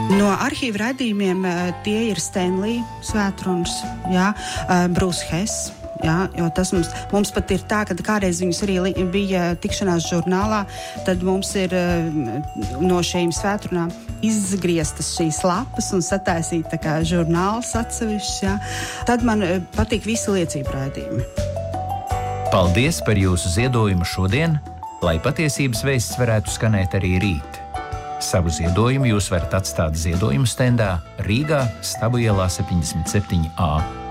No arhīvu raidījumiem tie ir Stanley svētrunas, Bruce Hess. Jā, jo tas mums pat ir tā, ka kādreiz viņus arī bija tikšanās žurnālā, tad mums ir no šīm svētrunām izgrieztas šīs lapas un sataisīt tā kā žurnāls atsevišķs. Jā. Tad man patīk visi liecību raidījumi. Paldies par jūsu ziedojumu šodien, lai patiesības vēsts varētu skanēt arī rīt. Savu ziedojumu jūs varat atstāt ziedojumu stendā Rīgā, Stabu ielā 77A.